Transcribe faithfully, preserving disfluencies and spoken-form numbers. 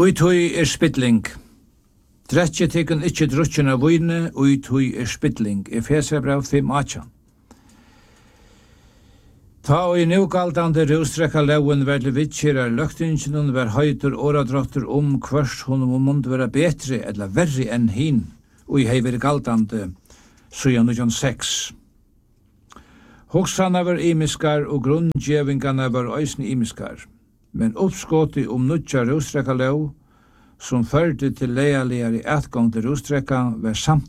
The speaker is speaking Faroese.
Ui tui er spilling. Dretje teken ikkje drutjen av vine, ui tui er spilling. Efeserbrev fem atjan. Ta og i nugaldande rustrekka lauen verle vitskjer er løgtingenen ver høytur åradrottur om kvørs honum mund vera betri eller verri enn hin, ui hever galdande sujan nitjan seks. Hoksana var imiskar og grunndjevingana var òsne imiskar, men uppskoti om nutja rustrekka lau, som førte til leialigar i atgang til rustrekka, var samt